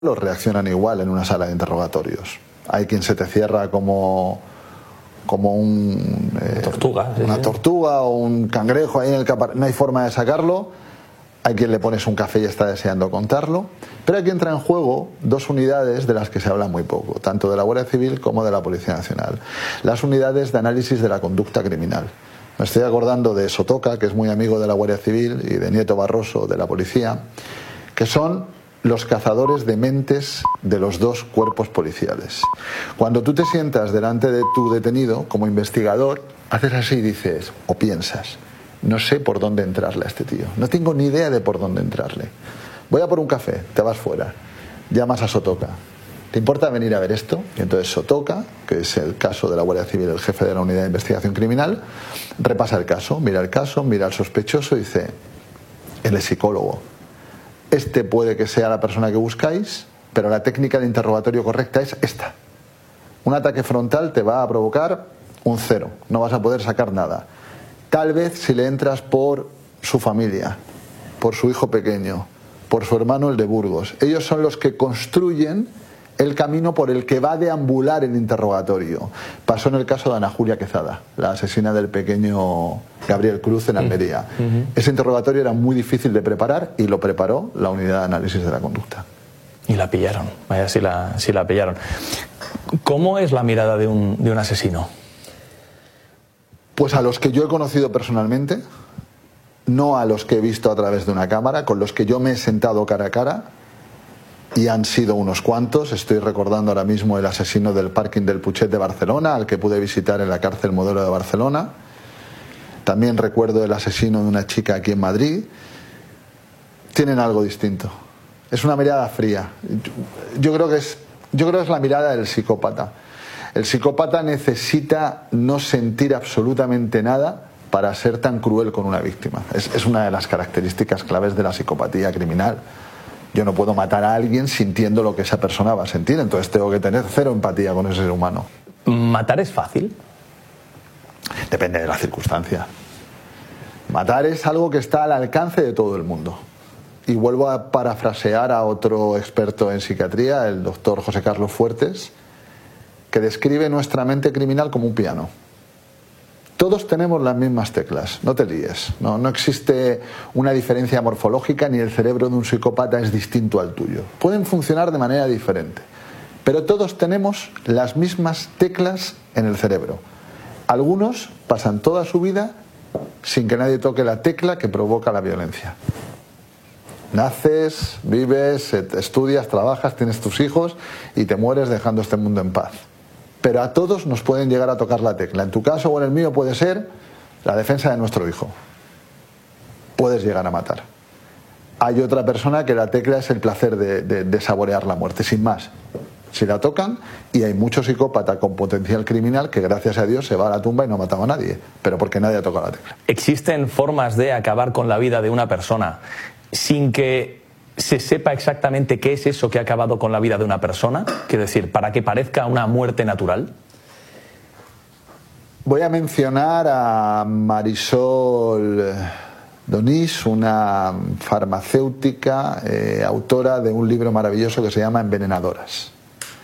los reaccionan igual en una sala de interrogatorios. Hay quien se te cierra como una tortuga o un cangrejo ahí en el capa. No hay forma de sacarlo. Hay quien le pones un café y está deseando contarlo. Pero aquí entra en juego dos unidades de las que se habla muy poco, tanto de la Guardia Civil como de la Policía Nacional. Las unidades de análisis de la conducta criminal. Me estoy acordando de Sotoca, que es muy amigo de la Guardia Civil, y de Nieto Barroso, de la Policía, que son los cazadores de mentes de los dos cuerpos policiales. Cuando tú te sientas delante de tu detenido como investigador, haces así y dices, o piensas, no sé por dónde entrarle a este tío, no tengo ni idea de por dónde entrarle. Voy a por un café, te vas fuera, llamas a Sotoca, ¿te importa venir a ver esto? Y entonces Sotoca, que es el caso de la Guardia Civil, el jefe de la unidad de investigación criminal, repasa el caso, mira al sospechoso y dice, él es psicólogo. Este puede que sea la persona que buscáis, pero la técnica de interrogatorio correcta es esta. Un ataque frontal te va a provocar un 0, no vas a poder sacar nada. Tal vez si le entras por su familia, por su hijo pequeño, por su hermano el de Burgos. Ellos son los que construyen el camino por el que va a deambular el interrogatorio. Pasó en el caso de Ana Julia Quezada, la asesina del pequeño Gabriel Cruz en Almería. Ese interrogatorio era muy difícil de preparar y lo preparó la unidad de análisis de la conducta. Y la pillaron, vaya si la pillaron. ¿Cómo es la mirada de un asesino? Pues a los que yo he conocido personalmente, no a los que he visto a través de una cámara, con los que yo me he sentado cara a cara, y han sido unos cuantos. Estoy recordando ahora mismo el asesino del parking del Putxet de Barcelona, al que pude visitar en la cárcel Modelo de Barcelona. También recuerdo el asesino de una chica aquí en Madrid. Tienen algo distinto. Es una mirada fría. Yo creo que es la mirada del psicópata. El psicópata necesita no sentir absolutamente nada para ser tan cruel con una víctima. Es una de las características claves de la psicopatía criminal. Yo no puedo matar a alguien sintiendo lo que esa persona va a sentir, entonces tengo que tener cero empatía con ese ser humano. ¿Matar es fácil? Depende de la circunstancia. Matar es algo que está al alcance de todo el mundo. Y vuelvo a parafrasear a otro experto en psiquiatría, el doctor José Carlos Fuertes, que describe nuestra mente criminal como un piano. Todos tenemos las mismas teclas, no te líes. No existe una diferencia morfológica, ni el cerebro de un psicópata es distinto al tuyo. Pueden funcionar de manera diferente, pero todos tenemos las mismas teclas en el cerebro. Algunos pasan toda su vida sin que nadie toque la tecla que provoca la violencia. Naces, vives, estudias, trabajas, tienes tus hijos y te mueres dejando este mundo en paz. Pero a todos nos pueden llegar a tocar la tecla. En tu caso o en el mío puede ser la defensa de nuestro hijo. Puedes llegar a matar. Hay otra persona que la tecla es el placer de saborear la muerte, sin más. Si la tocan, y hay mucho psicópata con potencial criminal que gracias a Dios se va a la tumba y no ha matado a nadie, pero porque nadie ha tocado la tecla. ¿Existen formas de acabar con la vida de una persona sin que se sepa exactamente qué es eso que ha acabado con la vida de una persona? Quiero decir, para que parezca una muerte natural. Voy a mencionar a Marisol Donís, una farmacéutica, autora de un libro maravilloso que se llama Envenenadoras.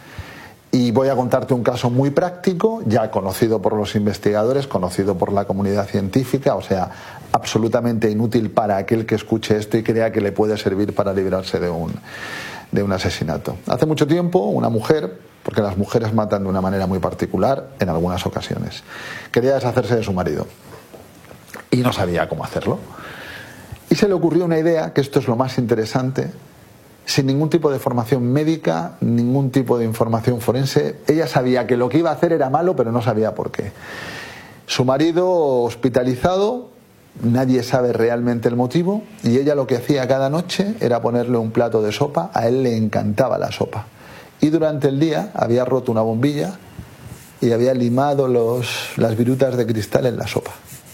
Y voy a contarte un caso muy práctico, ya conocido por los investigadores, conocido por la comunidad científica, o sea, absolutamente inútil para aquel que escuche esto y crea que le puede servir para librarse de un asesinato. Hace mucho tiempo, una mujer, porque las mujeres matan de una manera muy particular en algunas ocasiones, quería deshacerse de su marido y no sabía cómo hacerlo. Y se le ocurrió una idea, que esto es lo más interesante, sin ningún tipo de formación médica, ningún tipo de información forense. Ella sabía que lo que iba a hacer era malo, pero no sabía por qué. Su marido hospitalizado, nadie sabe realmente el motivo, y ella lo que hacía cada noche era ponerle un plato de sopa. A él le encantaba la sopa. Y durante el día había roto una bombilla y había limado las virutas de cristal en la sopa.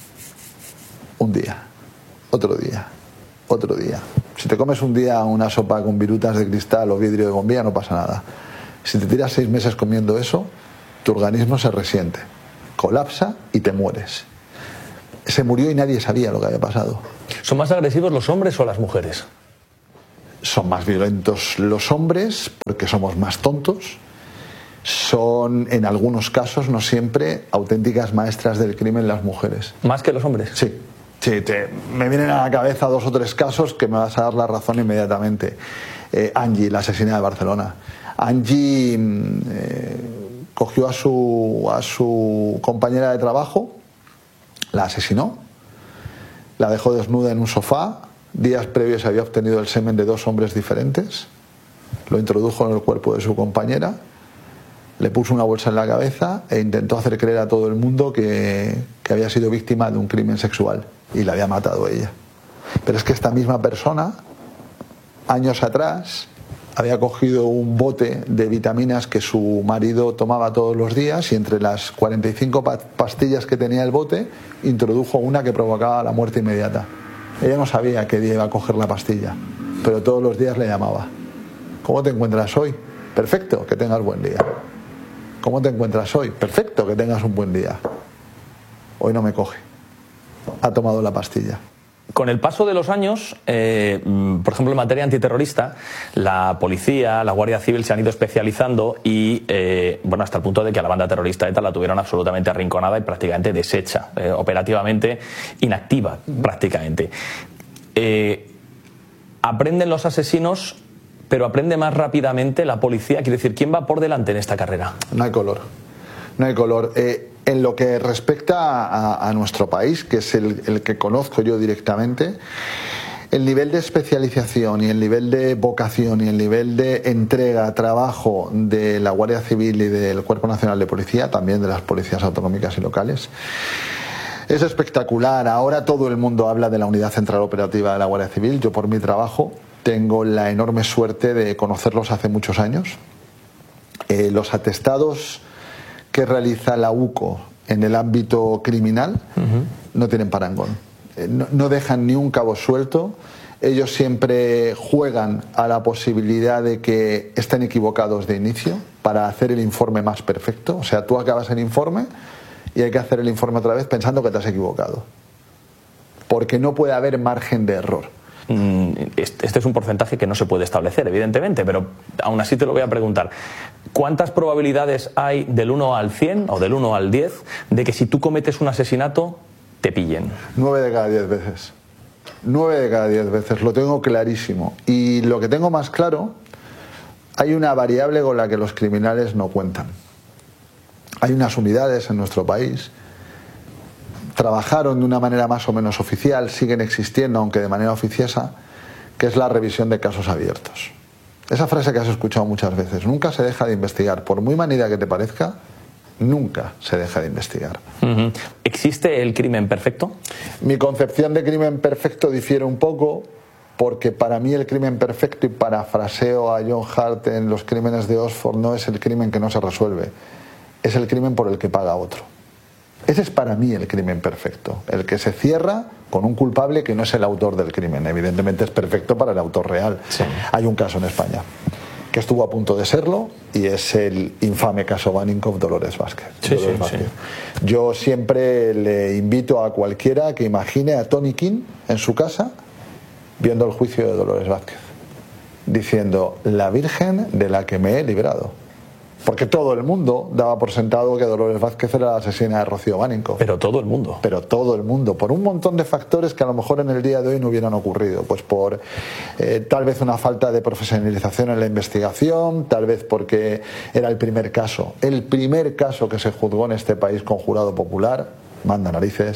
Un día, otro día, otro día. Si te comes un día una sopa con virutas de cristal o vidrio de bombilla no pasa nada. Si te tiras 6 meses comiendo eso, tu organismo se resiente, colapsa y te mueres. Se murió y nadie sabía lo que había pasado. ¿Son más agresivos los hombres o las mujeres? Son más violentos los hombres porque somos más tontos. Son, en algunos casos, no siempre, auténticas maestras del crimen las mujeres. ¿Más que los hombres? Sí. Me vienen a la cabeza 2 o 3 casos que me vas a dar la razón inmediatamente. Angie, la asesina de Barcelona. Angie cogió a su compañera de trabajo, la asesinó, la dejó desnuda en un sofá. Días previos había obtenido el semen de 2 hombres diferentes, lo introdujo en el cuerpo de su compañera, le puso una bolsa en la cabeza e intentó hacer creer a todo el mundo que había sido víctima de un crimen sexual y la había matado ella. Pero es que esta misma persona, años atrás, había cogido un bote de vitaminas que su marido tomaba todos los días y entre las 45 pastillas que tenía el bote introdujo una que provocaba la muerte inmediata. Ella no sabía qué día iba a coger la pastilla, pero todos los días le llamaba. ¿Cómo te encuentras hoy? Perfecto, que tengas buen día. ¿Cómo te encuentras hoy? Perfecto, que tengas un buen día. Hoy no me coge. Ha tomado la pastilla. Con el paso de los años, por ejemplo, en materia antiterrorista, la policía, la Guardia Civil se han ido especializando y, hasta el punto de que a la banda terrorista ETA la tuvieron absolutamente arrinconada y prácticamente deshecha, operativamente inactiva, prácticamente. Aprenden los asesinos, pero aprende más rápidamente la policía. Quiere decir, ¿quién va por delante en esta carrera? No hay color. No hay color. En lo que respecta a nuestro país, que es el que conozco yo directamente, el nivel de especialización y el nivel de vocación y el nivel de entrega, trabajo de la Guardia Civil y del Cuerpo Nacional de Policía, también de las policías autonómicas y locales, es espectacular. Ahora todo el mundo habla de la Unidad Central Operativa de la Guardia Civil. Yo, por mi trabajo, tengo la enorme suerte de conocerlos hace muchos años. Los atestados que realiza la UCO en el ámbito criminal no tienen parangón. No dejan ni un cabo suelto. Ellos siempre juegan a la posibilidad de que estén equivocados de inicio para hacer el informe más perfecto. O sea, tú acabas el informe y hay que hacer el informe otra vez pensando que te has equivocado, porque no puede haber margen de error. Este es un porcentaje que no se puede establecer, evidentemente, pero aún así te lo voy a preguntar. ¿Cuántas probabilidades hay del 1 al 100 o del 1 al 10 de que si tú cometes un asesinato te pillen? 9 de cada 10 veces. 9 de cada 10 veces, lo tengo clarísimo. Y lo que tengo más claro, hay una variable con la que los criminales no cuentan. Hay unas unidades en nuestro país, trabajaron de una manera más o menos oficial, siguen existiendo, aunque de manera oficiosa, que es la revisión de casos abiertos. Esa frase que has escuchado muchas veces: nunca se deja de investigar. Por muy manida que te parezca, nunca se deja de investigar. ¿Existe el crimen perfecto? Mi concepción de crimen perfecto difiere un poco, porque para mí el crimen perfecto, y parafraseo a John Hart en Los crímenes de Oxford, no es el crimen que no se resuelve, es el crimen por el que paga otro. Ese es para mí el crimen perfecto, el que se cierra con un culpable que no es el autor del crimen. Evidentemente es perfecto para el autor real. Sí. Hay un caso en España que estuvo a punto de serlo y es el infame caso Vaninkoff Dolores Vázquez. Sí. Yo siempre le invito a cualquiera que imagine a Tony King en su casa viendo el juicio de Dolores Vázquez, diciendo: la Virgen de la que me he librado. Porque todo el mundo daba por sentado que Dolores Vázquez era la asesina de Rocío Vaninkoff. Pero todo el mundo. Pero todo el mundo, por un montón de factores que a lo mejor en el día de hoy no hubieran ocurrido. Pues por tal vez una falta de profesionalización en la investigación, tal vez porque era el primer caso que se juzgó en este país con jurado popular, manda narices.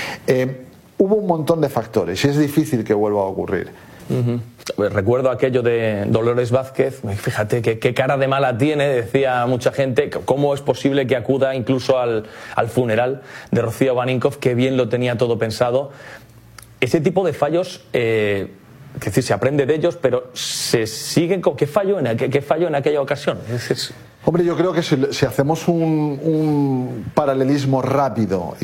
Hubo un montón de factores y es difícil que vuelva a ocurrir. Recuerdo aquello de Dolores Vázquez, fíjate qué cara de mala tiene, decía mucha gente. ¿Cómo es posible que acuda incluso al funeral de Rocío Vaninkoff? Qué bien lo tenía todo pensado. Ese tipo de fallos, es decir, se aprende de ellos, pero se siguen con qué fallo en aquella ocasión. Hombre, yo creo que si hacemos un paralelismo rápido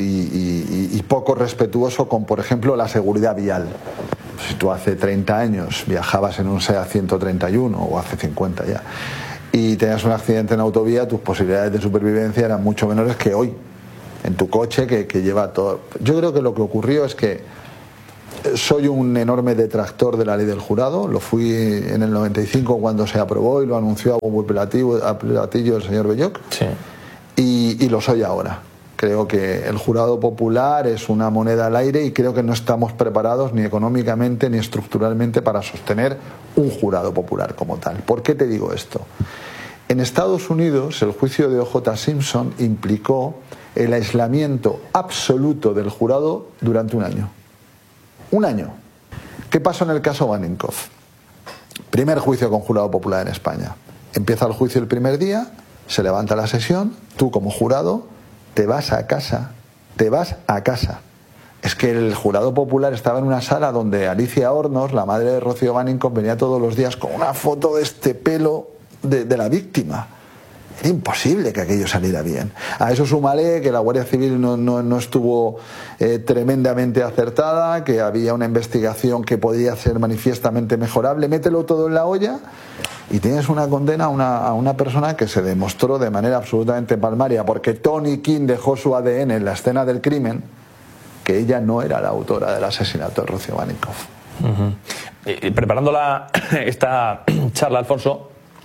y poco respetuoso con, por ejemplo, la seguridad vial. Si tú hace 30 años viajabas en un SEAT 131, o hace 50 ya, y tenías un accidente en autovía, tus posibilidades de supervivencia eran mucho menores que hoy, en tu coche que lleva todo. Yo creo que lo que ocurrió es que Soy un enorme detractor de la ley del jurado. Lo fui en el 95 cuando se aprobó y lo anunció a bombo y platillo el señor Belloc. Sí. Y lo soy ahora. Creo que el jurado popular es una moneda al aire y creo que no estamos preparados ni económicamente ni estructuralmente para sostener un jurado popular como tal. ¿Por qué te digo esto? En Estados Unidos el juicio de O.J. Simpson implicó el aislamiento absoluto del jurado durante un año. Un año. ¿Qué pasó en el caso Baninkoff? Primer juicio con jurado popular en España. Empieza el juicio el primer día, se levanta la sesión, tú como jurado te vas a casa, te vas a casa. Es que el jurado popular estaba en una sala donde Alicia Hornos, la madre de Rocío Baninkoff, venía todos los días con una foto de este pelo de la víctima. Era imposible que aquello saliera bien. A eso súmale que la Guardia Civil no estuvo tremendamente acertada, que había una investigación que podía ser manifiestamente mejorable. Mételo todo en la olla y tienes una condena a una persona que se demostró de manera absolutamente palmaria, porque Tony King dejó su ADN en la escena del crimen, que ella no era la autora del asesinato de Rocío Baninkoff. Preparando esta charla, Alfonso,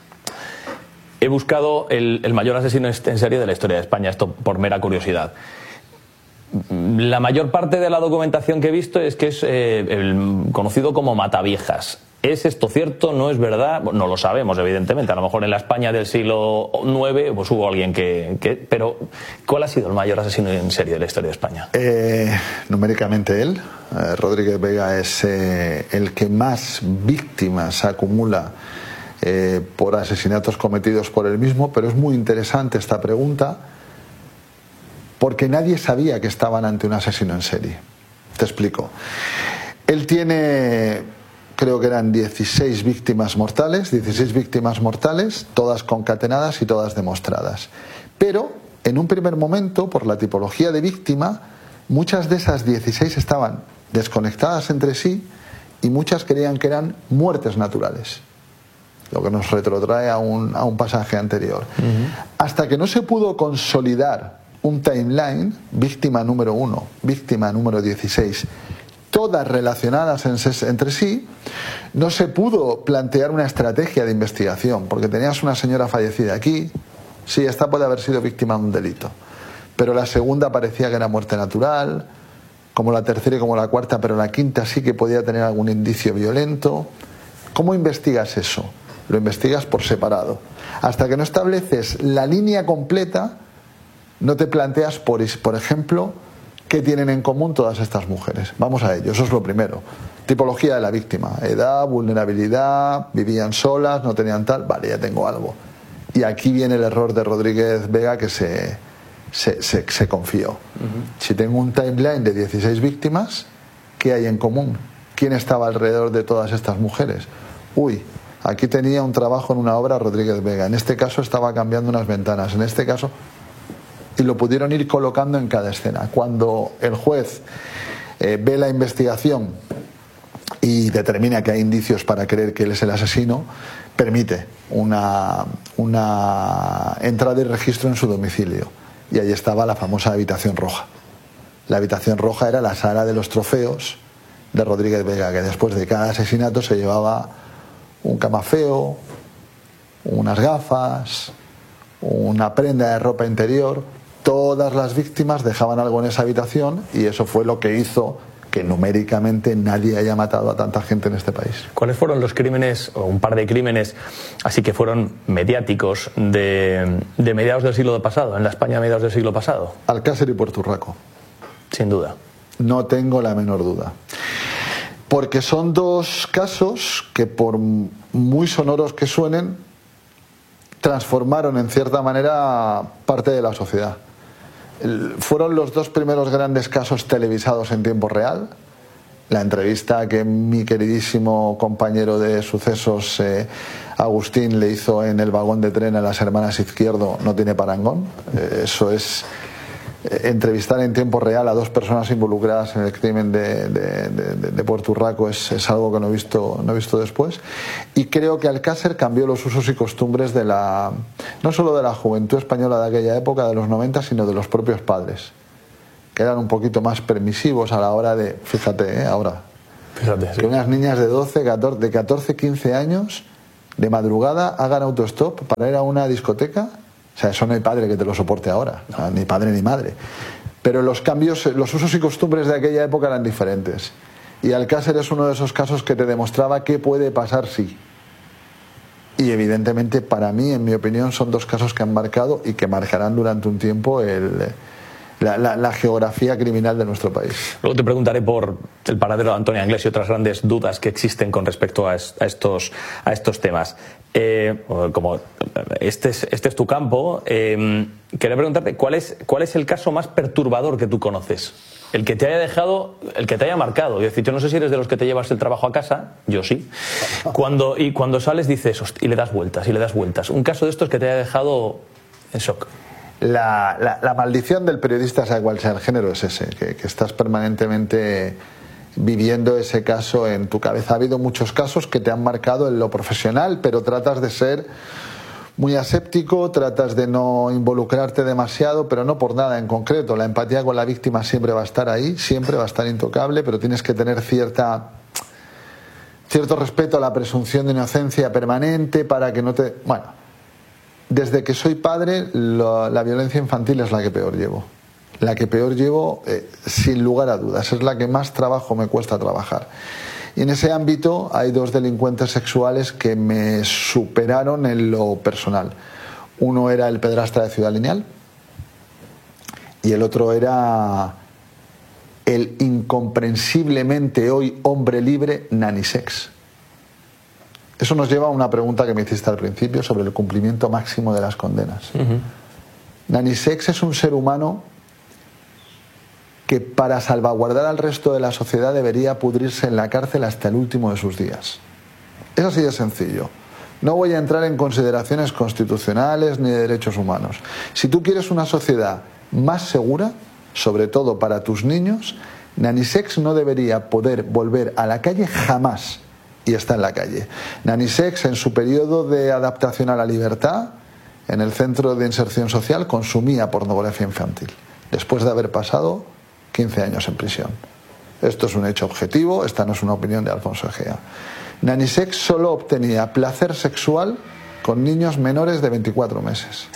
he buscado el mayor asesino en serie de la historia de España, esto por mera curiosidad. La mayor parte de la documentación que he visto es que es el conocido como Mataviejas. ¿Es esto cierto? ¿No es verdad? No lo sabemos, evidentemente. A lo mejor en la España del siglo IX pues hubo alguien que... Pero, ¿cuál ha sido el mayor asesino en serie de la historia de España? Numéricamente él. Rodríguez Vega es el que más víctimas acumula por asesinatos cometidos por él mismo, pero es muy interesante esta pregunta porque nadie sabía que estaban ante un asesino en serie. Te explico. Él tiene, creo que eran 16 víctimas mortales, todas concatenadas y todas demostradas. Pero en un primer momento, por la tipología de víctima, muchas de esas 16 estaban desconectadas entre sí y muchas creían que eran muertes naturales, lo que nos retrotrae a un pasaje anterior. Hasta que no se pudo consolidar un timeline, víctima número 1, víctima número 16, todas relacionadas entre sí, no se pudo plantear una estrategia de investigación, porque tenías una señora fallecida aquí, sí, esta puede haber sido víctima de un delito, pero la segunda parecía que era muerte natural, como la tercera y como la cuarta, pero la quinta sí que podía tener algún indicio violento. ¿Cómo investigas eso? Lo investigas por separado. Hasta que no estableces la línea completa, no te planteas, por ejemplo, qué tienen en común todas estas mujeres. Vamos a ello, eso es lo primero. Tipología de la víctima, edad, vulnerabilidad, vivían solas, no tenían tal, vale, ya tengo algo. Y aquí viene el error de Rodríguez Vega, que se confió. Si tengo un timeline de 16 víctimas, ¿qué hay en común? ¿Quién estaba alrededor de todas estas mujeres? Uy, aquí tenía un trabajo en una obra Rodríguez Vega, en este caso estaba cambiando unas ventanas, en este caso... Y lo pudieron ir colocando en cada escena. Cuando el juez ve la investigación y determina que hay indicios para creer que él es el asesino, permite una entrada y registro en su domicilio. Y ahí estaba la famosa habitación roja. La habitación roja era la sala de los trofeos de Rodríguez Vega, que después de cada asesinato se llevaba un camafeo, unas gafas, una prenda de ropa interior. Todas las víctimas dejaban algo en esa habitación y eso fue lo que hizo que numéricamente nadie haya matado a tanta gente en este país. ¿Cuáles fueron los crímenes, o un par de crímenes, así que fueron mediáticos, de mediados del siglo pasado, en la España de mediados del siglo pasado? Alcácer y Puerto Rico. Sin duda. No tengo la menor duda. Porque son dos casos que, por muy sonoros que suenen, transformaron en cierta manera parte de la sociedad. Fueron los dos primeros grandes casos televisados en tiempo real. La entrevista que mi queridísimo compañero de sucesos Agustín le hizo en el vagón de tren a las hermanas Izquierdo no tiene parangón. Eso es entrevistar en tiempo real a dos personas involucradas en el crimen de Puerto Rico es algo que no he visto después. Y creo que Alcácer cambió los usos y costumbres no solo de la juventud española de aquella época, de los 90, sino de los propios padres, que eran un poquito más permisivos a la hora de, fíjate, ahora, Fíjate, sí. Que unas niñas de 14, 15 años de madrugada hagan autostop para ir a una discoteca. O sea, eso no hay padre que te lo soporte ahora, o sea, ni padre ni madre. Pero los cambios, los usos y costumbres de aquella época eran diferentes. Y Alcácer es uno de esos casos que te demostraba qué puede pasar si. Y evidentemente, para mí, en mi opinión, son dos casos que han marcado y que marcarán durante un tiempo la geografía criminal de nuestro país. Luego te preguntaré por el paradero de Antonio Anglés y otras grandes dudas que existen con respecto a estos temas. Como este es tu campo, quería preguntarte ¿cuál es el caso más perturbador que tú conoces? El que te haya dejado, el que te haya marcado. Es decir, yo no sé si eres de los que te llevas el trabajo a casa, yo sí. Cuando sales dices, y le das vueltas, y le das vueltas. Un caso de estos que te haya dejado en shock. La maldición del periodista, sea cual sea el género, es ese, que estás permanentemente viviendo ese caso en tu cabeza. Ha habido muchos casos que te han marcado en lo profesional, pero tratas de ser muy aséptico, tratas de no involucrarte demasiado, pero no por nada en concreto. La empatía con la víctima siempre va a estar ahí, siempre va a estar intocable, pero tienes que tener cierto respeto a la presunción de inocencia permanente para que no te... Bueno, desde que soy padre, la violencia infantil es la que peor llevo. La que peor llevo, sin lugar a dudas, es la que más trabajo me cuesta trabajar. Y en ese ámbito hay dos delincuentes sexuales que me superaron en lo personal. Uno era el pederasta de Ciudad Lineal y el otro era el incomprensiblemente hoy hombre libre Nani Sex. Eso nos lleva a una pregunta que me hiciste al principio sobre el cumplimiento máximo de las condenas. Nani Sex es un ser humano que para salvaguardar al resto de la sociedad debería pudrirse en la cárcel hasta el último de sus días. Es así de sencillo. No voy a entrar en consideraciones constitucionales ni de derechos humanos. Si tú quieres una sociedad más segura, sobre todo para tus niños, Nani Sex no debería poder volver a la calle jamás, y está en la calle. Nani Sex, en su periodo de adaptación a la libertad, en el centro de inserción social, consumía pornografía infantil, después de haber pasado 15 años en prisión. Esto es un hecho objetivo, esta no es una opinión de Alfonso Egea. Nani Sex solo obtenía placer sexual con niños menores de 24 meses.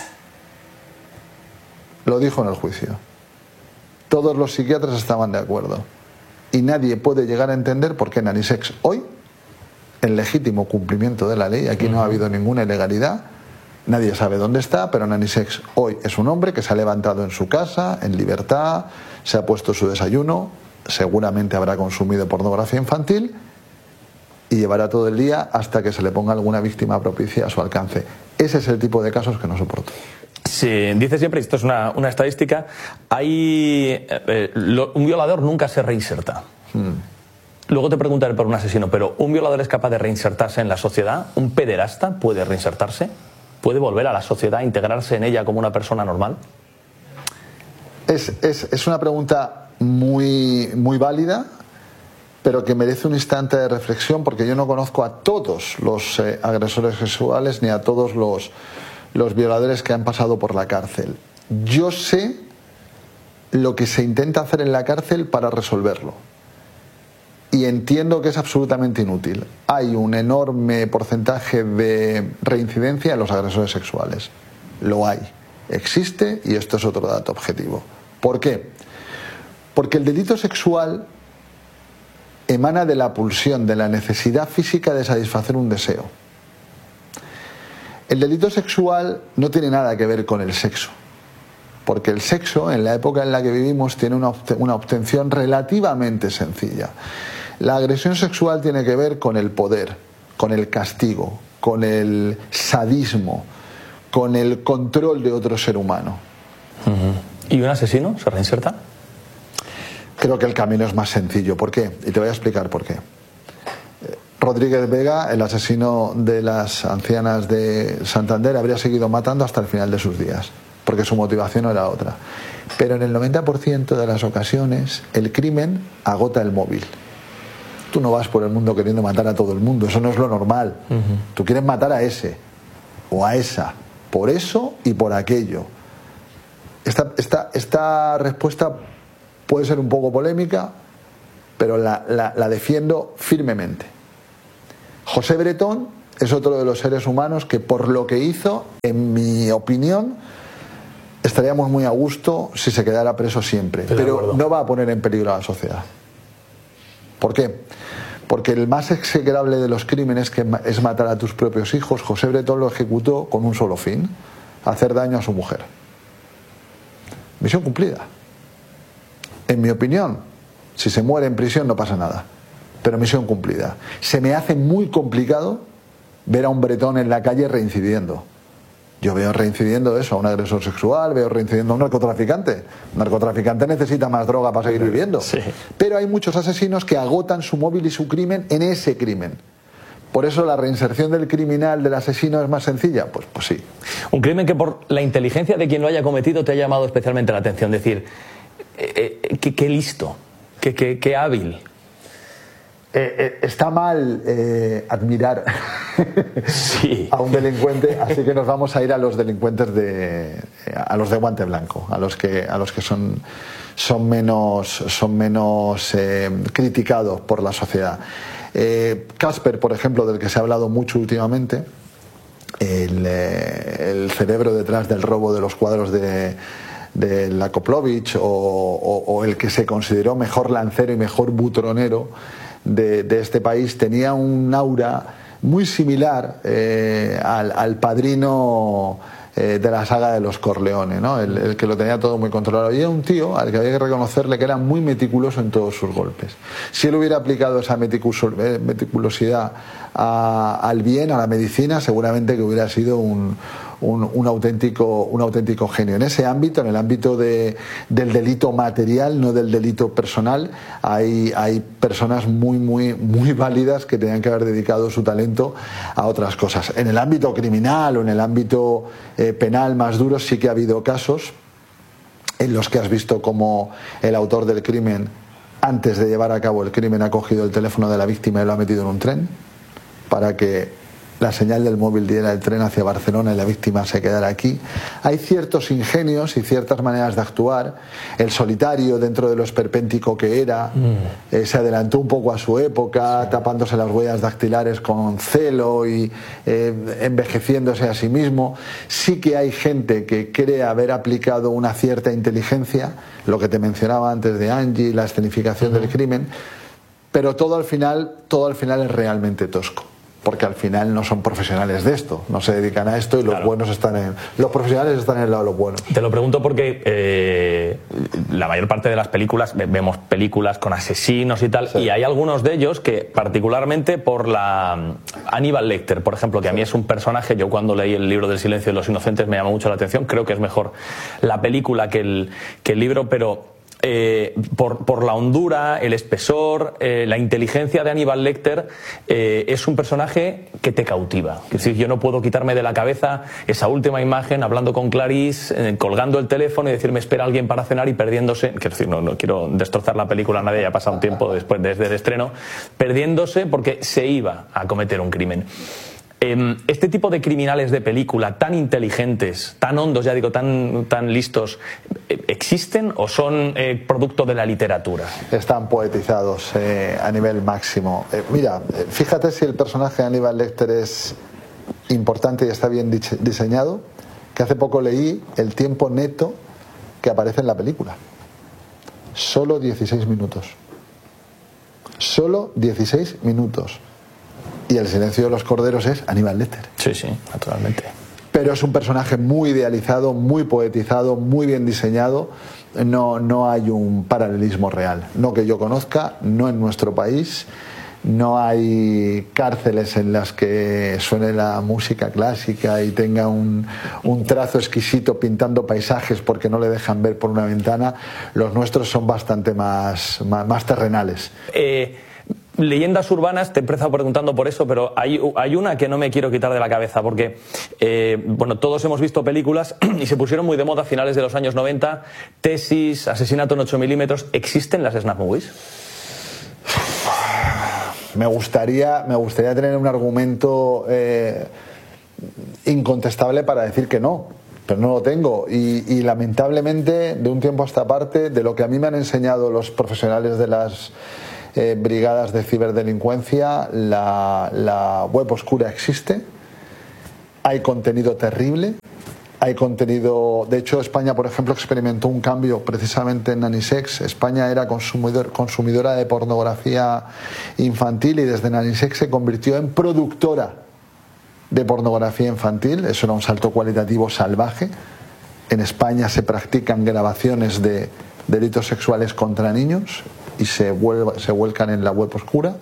Lo dijo en el juicio. Todos los psiquiatras estaban de acuerdo. Y nadie puede llegar a entender por qué Nani Sex hoy, en legítimo cumplimiento de la ley, aquí no ha habido ninguna ilegalidad, nadie sabe dónde está, pero Nani Sex hoy es un hombre que se ha levantado en su casa, en libertad, se ha puesto su desayuno, seguramente habrá consumido pornografía infantil y llevará todo el día hasta que se le ponga alguna víctima propicia a su alcance. Ese es el tipo de casos que no soporto. Sí, dice siempre, esto es una estadística, un violador nunca se reinserta. Luego te preguntaré por un asesino, pero ¿un violador es capaz de reinsertarse en la sociedad? ¿Un pederasta puede reinsertarse? ¿Puede volver a la sociedad, integrarse en ella como una persona normal? Es una pregunta muy, muy válida, pero que merece un instante de reflexión, porque yo no conozco a todos los agresores sexuales ni a todos los violadores que han pasado por la cárcel. Yo sé lo que se intenta hacer en la cárcel para resolverlo. Y entiendo que es absolutamente inútil. Hay un enorme porcentaje de reincidencia en los agresores sexuales. Lo hay. Existe, y esto es otro dato objetivo. ¿Por qué? Porque el delito sexual emana de la pulsión, de la necesidad física de satisfacer un deseo. El delito sexual no tiene nada que ver con el sexo. Porque el sexo, en la época en la que vivimos, tiene una obtención relativamente sencilla. La agresión sexual tiene que ver con el poder, con el castigo, con el sadismo, con el control de otro ser humano. ¿Y un asesino se reinserta? Creo que el camino es más sencillo. ¿Por qué? Y te voy a explicar por qué. Rodríguez Vega, el asesino de las ancianas de Santander, habría seguido matando hasta el final de sus días, porque su motivación era otra. Pero en el 90% de las ocasiones el crimen agota el móvil. Tú no vas por el mundo queriendo matar a todo el mundo, eso no es lo normal. Tú quieres matar a ese o a esa, por eso y por aquello. Esta respuesta puede ser un poco polémica, pero la defiendo firmemente. José Bretón es otro de los seres humanos que, por lo que hizo, en mi opinión, estaríamos muy a gusto si se quedara preso siempre, pero no va a poner en peligro a la sociedad. ¿Por qué? Porque el más execrable de los crímenes, que es matar a tus propios hijos, José Bretón lo ejecutó con un solo fin: hacer daño a su mujer. Misión cumplida. En mi opinión, si se muere en prisión no pasa nada, pero misión cumplida. Se me hace muy complicado ver a un Bretón en la calle reincidiendo. Yo veo reincidiendo eso, a un agresor sexual, veo reincidiendo a un narcotraficante. Un narcotraficante necesita más droga para seguir viviendo. Sí. Pero hay muchos asesinos que agotan su móvil y su crimen en ese crimen. Por eso la reinserción del criminal, del asesino, es más sencilla. Pues sí. Un crimen que, por la inteligencia de quien lo haya cometido, te ha llamado especialmente la atención. Decir, qué listo, qué hábil. Está mal admirar sí. a un delincuente, así que nos vamos a ir a los delincuentes a los de guante blanco, a los que son menos criticados por la sociedad. Casper, por ejemplo, del que se ha hablado mucho últimamente, el cerebro detrás del robo de los cuadros de Lakoplovich, o el que se consideró mejor lancero y mejor butronero de este país, tenía un aura muy similar al padrino de la saga de los Corleone, ¿no? El que lo tenía todo muy controlado. Y era un tío al que había que reconocerle que era muy meticuloso en todos sus golpes. Si él hubiera aplicado esa meticulosidad al bien, a la medicina, seguramente que hubiera sido un auténtico genio. En ese ámbito, en el ámbito del delito material, no del delito personal, hay personas muy válidas que tenían que haber dedicado su talento a otras cosas. En el ámbito criminal o en el ámbito penal más duro, sí que ha habido casos en los que has visto cómo el autor del crimen, antes de llevar a cabo el crimen, ha cogido el teléfono de la víctima y lo ha metido en un tren para que la señal del móvil diera el tren hacia Barcelona y la víctima se quedara aquí. Hay ciertos ingenios y ciertas maneras de actuar. El solitario, dentro de lo esperpéntico que era, se adelantó un poco a su época, tapándose las huellas dactilares con celo y envejeciéndose a sí mismo. Sí que hay gente que cree haber aplicado una cierta inteligencia, lo que te mencionaba antes de Angie, la escenificación del crimen, pero todo al final es realmente tosco. Porque al final no son profesionales de esto, no se dedican a esto, y los buenos los profesionales están en el lado de los buenos. Te lo pregunto porque la mayor parte de las películas, vemos películas con asesinos y tal, sí, y hay algunos de ellos que, particularmente por la Hannibal Lecter, por ejemplo, que a mí es un personaje, yo cuando leí el libro del silencio de los inocentes me llamó mucho la atención, creo que es mejor la película que el libro, pero por la hondura, el espesor, la inteligencia de Hannibal Lecter, es un personaje que te cautiva. Es decir, yo no puedo quitarme de la cabeza esa última imagen hablando con Clarice, colgando el teléfono y decirme espera alguien para cenar y perdiéndose. Quiero decir, no quiero destrozar la película a nadie, ya ha pasado un tiempo desde el estreno, perdiéndose porque se iba a cometer un crimen. Este tipo de criminales de película tan inteligentes, tan hondos, ya digo, tan listos, ¿existen o son producto de la literatura? Están poetizados a nivel máximo. Mira, fíjate si el personaje de Hannibal Lecter es importante y está bien diseñado, que hace poco leí el tiempo neto que aparece en la película. Solo 16 minutos. Solo 16 minutos. Y El silencio de los corderos es Hannibal Lecter. Sí, naturalmente. Pero es un personaje muy idealizado, muy poetizado, muy bien diseñado. No hay un paralelismo real. No que yo conozca, no en nuestro país. No hay cárceles en las que suene la música clásica y tenga un trazo exquisito pintando paisajes porque no le dejan ver por una ventana. Los nuestros son bastante más terrenales. Leyendas urbanas, te he empezado preguntando por eso, pero hay una que no me quiero quitar de la cabeza, porque todos hemos visto películas y se pusieron muy de moda a finales de los años 90, Tesis, Asesinato en 8 milímetros. ¿Existen las snuff movies? Me gustaría tener un argumento incontestable para decir que no, pero no lo tengo, y lamentablemente, de un tiempo a esta parte, de lo que a mí me han enseñado los profesionales brigadas de ciberdelincuencia. La web oscura existe, hay contenido terrible, hay contenido... De hecho, España, por ejemplo, experimentó un cambio precisamente en Nanisex. España era consumidora de pornografía infantil y desde Nanisex se convirtió en productora de pornografía infantil. Eso era un salto cualitativo salvaje. En España se practican grabaciones de delitos sexuales contra niños y se vuelcan en la web oscura.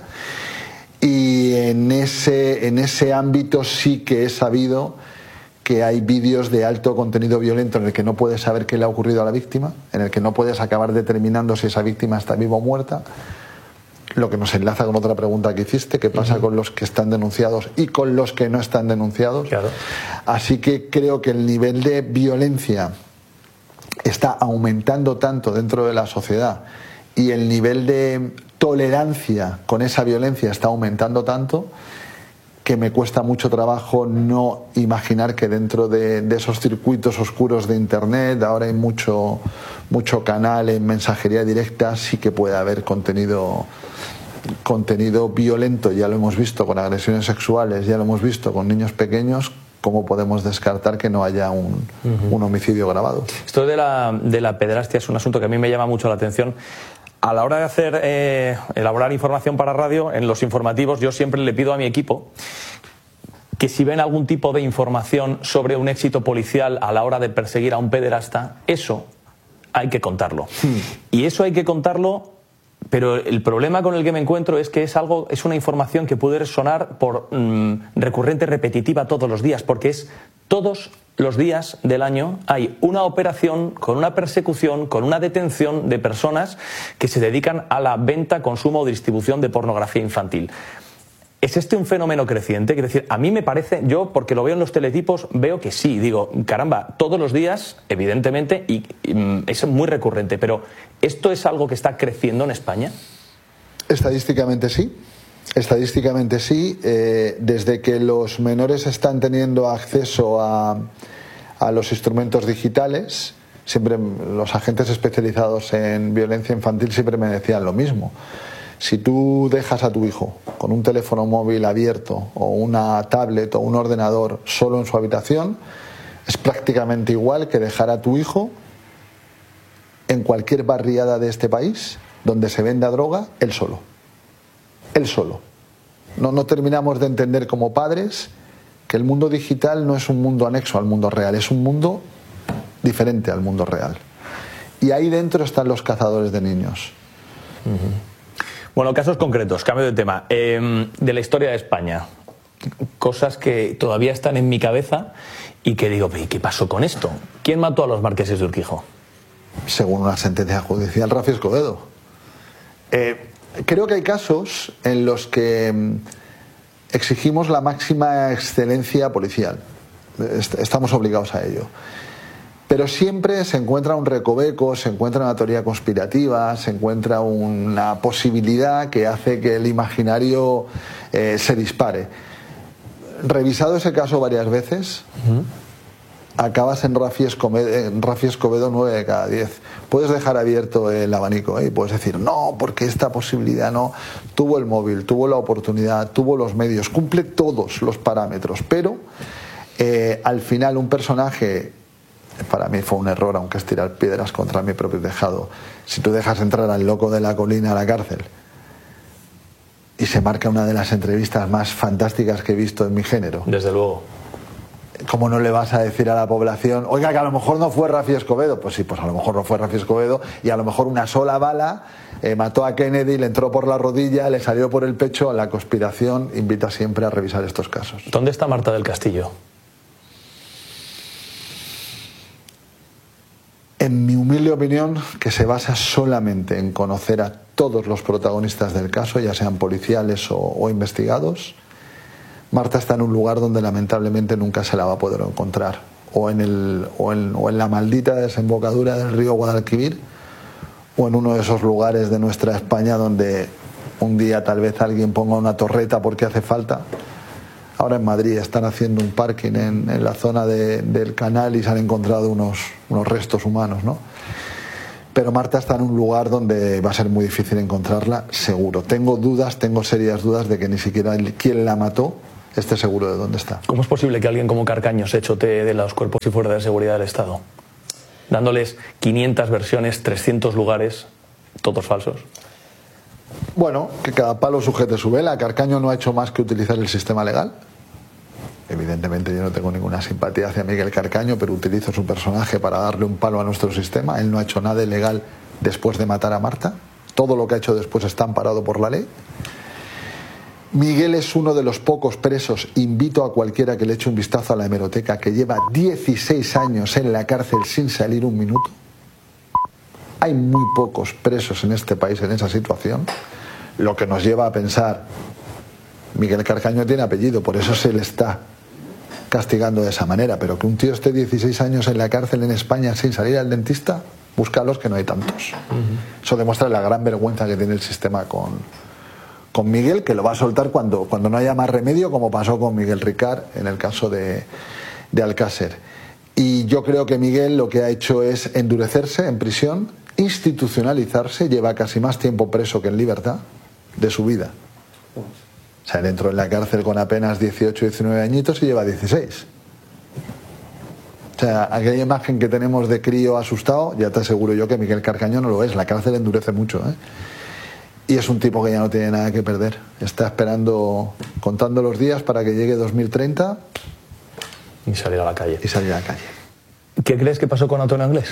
Y en ese ámbito sí que he sabido que hay vídeos de alto contenido violento en el que no puedes saber qué le ha ocurrido a la víctima, en el que no puedes acabar determinando si esa víctima está viva o muerta, lo que nos enlaza con otra pregunta que hiciste, qué pasa con los que están denunciados y con los que no están denunciados. Claro. Así que creo que el nivel de violencia está aumentando tanto dentro de la sociedad y el nivel de tolerancia con esa violencia está aumentando tanto que me cuesta mucho trabajo no imaginar que dentro de esos circuitos oscuros de Internet, ahora hay mucho canal en mensajería directa, sí que puede haber contenido violento. Ya lo hemos visto con agresiones sexuales, ya lo hemos visto con niños pequeños. ¿Cómo podemos descartar que no haya un homicidio grabado? Esto de la pederastia es un asunto que a mí me llama mucho la atención. A la hora de elaborar información para radio, en los informativos, yo siempre le pido a mi equipo que si ven algún tipo de información sobre un éxito policial a la hora de perseguir a un pederasta, eso hay que contarlo. Y eso hay que contarlo, pero el problema con el que me encuentro es que es una información que puede sonar por recurrente, repetitiva todos los días, porque es todos los días del año hay una operación con una persecución, con una detención de personas que se dedican a la venta, consumo o distribución de pornografía infantil. ¿Es este un fenómeno creciente? Quiero decir, a mí me parece, yo porque lo veo en los teletipos, veo que sí, digo, caramba, todos los días, evidentemente, y es muy recurrente, pero ¿esto es algo que está creciendo en España? Estadísticamente sí. Estadísticamente sí. Desde que los menores están teniendo acceso a los instrumentos digitales, siempre los agentes especializados en violencia infantil siempre me decían lo mismo. Si tú dejas a tu hijo con un teléfono móvil abierto o una tablet o un ordenador solo en su habitación, es prácticamente igual que dejar a tu hijo en cualquier barriada de este país donde se venda droga, él solo. Él solo. No terminamos de entender como padres que el mundo digital no es un mundo anexo al mundo real, es un mundo diferente al mundo real. Y ahí dentro están los cazadores de niños. Bueno, casos concretos, cambio de tema. De la historia de España, cosas que todavía están en mi cabeza y que digo, ¿qué pasó con esto? ¿Quién mató a los marqueses de Urquijo? Según una sentencia judicial, Rafi Escobedo. Creo que hay casos en los que exigimos la máxima excelencia policial. Estamos obligados a ello. Pero siempre se encuentra un recoveco, se encuentra una teoría conspirativa, se encuentra una posibilidad que hace que el imaginario se dispare. Revisado ese caso varias veces, acabas en Rafi Escobedo 9 de cada 10. Puedes dejar abierto el abanico y puedes decir, no, porque esta posibilidad no. Tuvo el móvil, tuvo la oportunidad, tuvo los medios, cumple todos los parámetros, pero al final un personaje... Para mí fue un error, aunque es tirar piedras contra mi propio tejado. Si tú dejas entrar al loco de la colina a la cárcel y se marca una de las entrevistas más fantásticas que he visto en mi género. Desde luego. ¿Cómo no le vas a decir a la población, oiga, que a lo mejor no fue Rafi Escobedo? Pues sí, pues a lo mejor no fue Rafi Escobedo y a lo mejor una sola bala mató a Kennedy, le entró por la rodilla, le salió por el pecho. La conspiración invita siempre a revisar estos casos. ¿Dónde está Marta del Castillo? En mi humilde opinión, que se basa solamente en conocer a todos los protagonistas del caso, ya sean policiales o investigados, Marta está en un lugar donde lamentablemente nunca se la va a poder encontrar. O en la maldita desembocadura del río Guadalquivir, o en uno de esos lugares de nuestra España donde un día tal vez alguien ponga una torreta porque hace falta. Ahora en Madrid están haciendo un parking en la zona del canal y se han encontrado unos restos humanos, ¿no? pero Marta está en un lugar donde va a ser muy difícil encontrarla, seguro. Tengo serias dudas de que ni siquiera quien la mató esté seguro de dónde está. ¿Cómo es posible que alguien como Carcaño se chotee de los cuerpos y fuerzas de seguridad del Estado? Dándoles 500 versiones, 300 lugares, todos falsos. Bueno, que cada palo sujete su vela. Carcaño no ha hecho más que utilizar el sistema legal. Evidentemente yo no tengo ninguna simpatía hacia Miguel Carcaño, pero utilizo su personaje para darle un palo a nuestro sistema. Él no ha hecho nada ilegal después de matar a Marta. Todo lo que ha hecho después está amparado por la ley. Miguel es uno de los pocos presos, invito a cualquiera que le eche un vistazo a la hemeroteca, que lleva 16 años en la cárcel sin salir un minuto. Hay muy pocos presos en este país en esa situación, lo que nos lleva a pensar, Miguel Carcaño tiene apellido, por eso se le está castigando de esa manera, pero que un tío esté 16 años en la cárcel en España sin salir al dentista, búscalos que no hay tantos. Eso demuestra la gran vergüenza que tiene el sistema con Miguel, que lo va a soltar cuando no haya más remedio, como pasó con Miguel Ricard en el caso de Alcácer. Y yo creo que Miguel lo que ha hecho es endurecerse en prisión, institucionalizarse, lleva casi más tiempo preso que en libertad de su vida. O sea, él entró en la cárcel con apenas 18, 19 añitos y lleva 16. O sea, aquella imagen que tenemos de crío asustado, ya te aseguro yo que Miguel Carcaño no lo es. La cárcel endurece mucho, ¿eh? Y es un tipo que ya no tiene nada que perder. Está esperando, contando los días para que llegue 2030 y salir a la calle. ¿Qué crees que pasó con Antonio Anglés?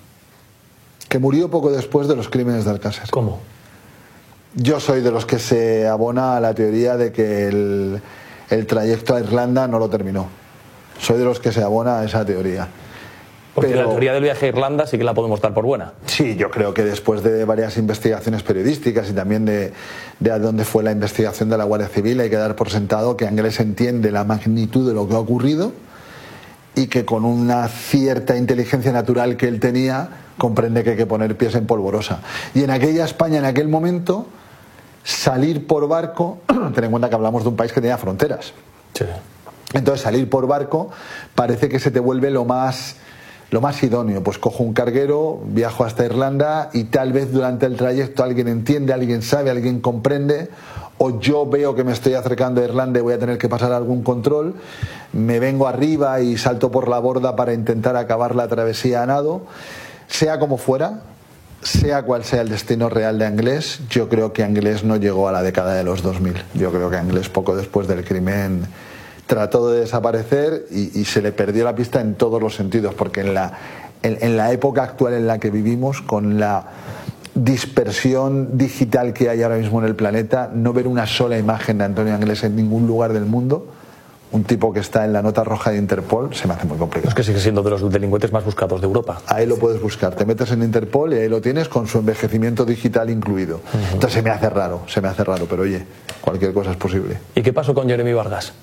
Que murió poco después de los crímenes de Alcácer. ¿Cómo? Yo soy de los que se abona a la teoría de que el trayecto a Irlanda no lo terminó. Soy de los que se abona a esa teoría. Porque la teoría del viaje a Irlanda sí que la podemos dar por buena. Sí, yo creo que después de varias investigaciones periodísticas y también de a dónde fue la investigación de la Guardia Civil, hay que dar por sentado que Anglés entiende la magnitud de lo que ha ocurrido y que con una cierta inteligencia natural que él tenía, comprende que hay que poner pies en polvorosa. Y en aquella España, en aquel momento, salir por barco, ten en cuenta que hablamos de un país que tenía fronteras. Sí. Entonces salir por barco parece que se te vuelve lo más idóneo. Pues cojo un carguero, viajo hasta Irlanda y tal vez durante el trayecto alguien entiende, alguien sabe, alguien comprende, o yo veo que me estoy acercando a Irlanda y voy a tener que pasar algún control, me vengo arriba y salto por la borda para intentar acabar la travesía a nado. Sea como fuera, sea cual sea el destino real de Anglés, yo creo que Anglés no llegó a la década de los 2000. Yo creo que Anglés, poco después del crimen, trató de desaparecer y se le perdió la pista en todos los sentidos, porque en la época actual en la que vivimos, con la dispersión digital que hay ahora mismo en el planeta, no ver una sola imagen de Antonio Anglés en ningún lugar del mundo, un tipo que está en la nota roja de Interpol, se me hace muy complicado. Es que sigue siendo de los delincuentes más buscados de Europa. Ahí lo puedes buscar, te metes en Interpol y ahí lo tienes con su envejecimiento digital incluido. Entonces se me hace raro, pero oye, cualquier cosa es posible. ¿Y qué pasó con Jeremy Vargas?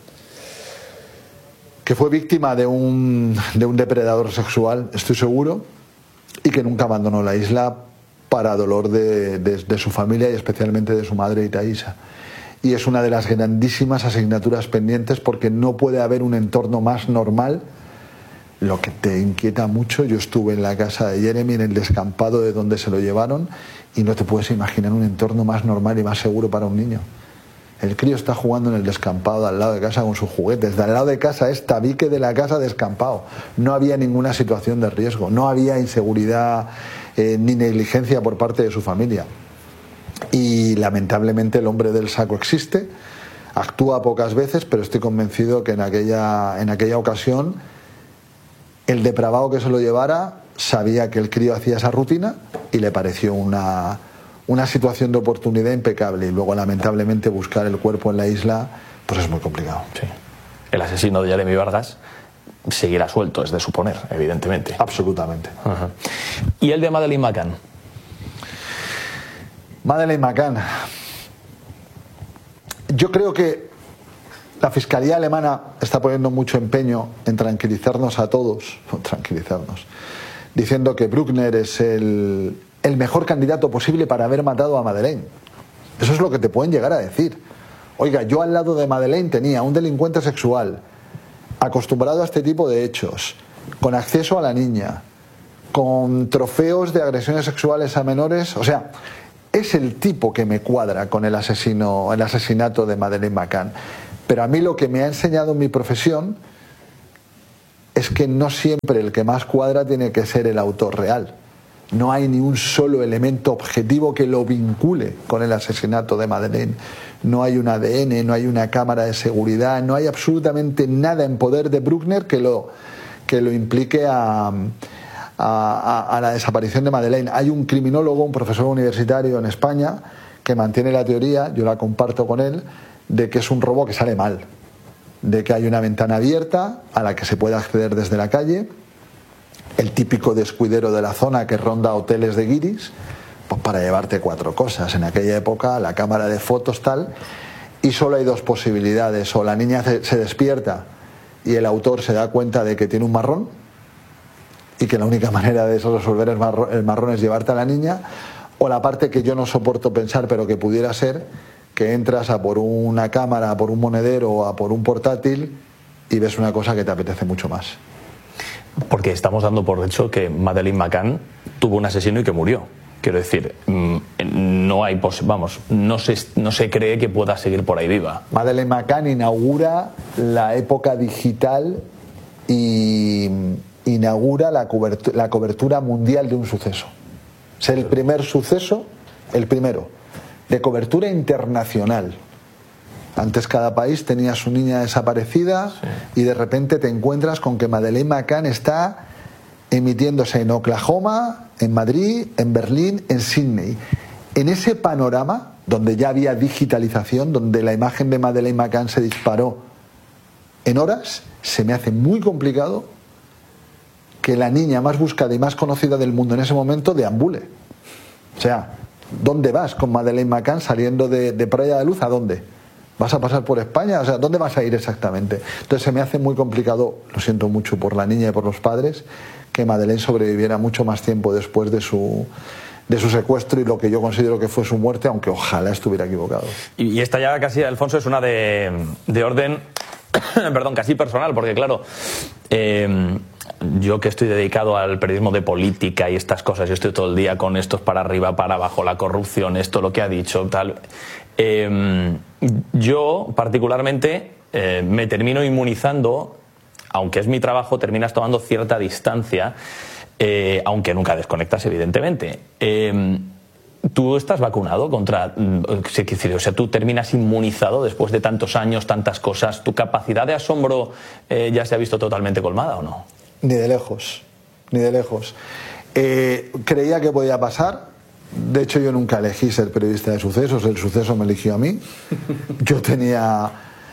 Que fue víctima de un depredador sexual, estoy seguro, y que nunca abandonó la isla para dolor de su familia y especialmente de su madre Itaísa. Y es una de las grandísimas asignaturas pendientes, porque no puede haber un entorno más normal. Lo que te inquieta mucho, yo estuve en la casa de Jeremy, en el descampado de donde se lo llevaron, y no te puedes imaginar un entorno más normal y más seguro para un niño. El crío está jugando en el descampado de al lado de casa con sus juguetes. De al lado de casa es tabique de la casa descampado. No había ninguna situación de riesgo, no había inseguridad ni negligencia por parte de su familia. Y lamentablemente el hombre del saco existe, actúa pocas veces, pero estoy convencido que en aquella ocasión el depravado que se lo llevara sabía que el crío hacía esa rutina y le pareció una situación de oportunidad impecable, y luego lamentablemente buscar el cuerpo en la isla pues es muy complicado. Sí. El asesino de Jeremy Vargas seguirá suelto, es de suponer, evidentemente. Absolutamente. Ajá. ¿Y el de Madeleine McCann? Madeleine McCann, yo creo que la Fiscalía alemana está poniendo mucho empeño en tranquilizarnos a todos, diciendo que Bruckner es el mejor candidato posible para haber matado a Madeleine. Eso es lo que te pueden llegar a decir. Oiga, yo al lado de Madeleine tenía un delincuente sexual, acostumbrado a este tipo de hechos, con acceso a la niña, con trofeos de agresiones sexuales a menores. O sea, es el tipo que me cuadra con el asesinato de Madeleine McCann. Pero a mí lo que me ha enseñado mi profesión es que no siempre el que más cuadra tiene que ser el autor real. No hay ni un solo elemento objetivo que lo vincule con el asesinato de Madeleine. No hay un ADN, no hay una cámara de seguridad, no hay absolutamente nada en poder de Bruckner que lo implique a la desaparición de Madeleine. Hay un criminólogo, un profesor universitario en España, que mantiene la teoría, yo la comparto con él, de que es un robo que sale mal, de que hay una ventana abierta a la que se puede acceder desde la calle, el típico descuidero de la zona que ronda hoteles de guiris, pues para llevarte 4 cosas. En aquella época, la cámara de fotos tal, y solo hay 2 posibilidades: o la niña se despierta y el autor se da cuenta de que tiene un marrón y que la única manera de resolver el marrón es llevarte a la niña, o la parte que yo no soporto pensar pero que pudiera ser, que entras a por una cámara, a por un monedero o a por un portátil y ves una cosa que te apetece mucho más. Porque estamos dando por hecho que Madeleine McCann tuvo un asesino y que murió. Quiero decir, no hay no se cree que pueda seguir por ahí viva. Madeleine McCann inaugura la época digital y inaugura la cobertura mundial de un suceso. Es el primer suceso, el primero, de cobertura internacional. Antes cada país tenía su niña desaparecida, sí, y de repente te encuentras con que Madeleine McCann está emitiéndose en Oklahoma, en Madrid, en Berlín, en Sydney. En ese panorama, donde ya había digitalización, donde la imagen de Madeleine McCann se disparó en horas, se me hace muy complicado que la niña más buscada y más conocida del mundo en ese momento deambule. O sea, ¿dónde vas con Madeleine McCann saliendo de Praia da Luz? ¿A dónde? ¿Vas a pasar por España? O sea, ¿dónde vas a ir exactamente? Entonces se me hace muy complicado, lo siento mucho por la niña y por los padres, que Madeleine sobreviviera mucho más tiempo después de su secuestro y lo que yo considero que fue su muerte, aunque ojalá estuviera equivocado. Y esta ya casi, Alfonso, es una de orden perdón, casi personal, porque claro, yo que estoy dedicado al periodismo de política y estas cosas, yo estoy todo el día con estos para arriba, para abajo, la corrupción, esto, lo que ha dicho, tal. Yo particularmente me termino inmunizando, aunque es mi trabajo, terminas tomando cierta distancia, aunque nunca desconectas, evidentemente. ¿Tú estás vacunado contra...? O sea, ¿tú terminas inmunizado después de tantos años, tantas cosas? ¿Tu capacidad de asombro ya se ha visto totalmente colmada o no? Ni de lejos, ni de lejos. Creía que podía pasar. De hecho, yo nunca elegí ser periodista de sucesos. El suceso me eligió a mí. Yo tenía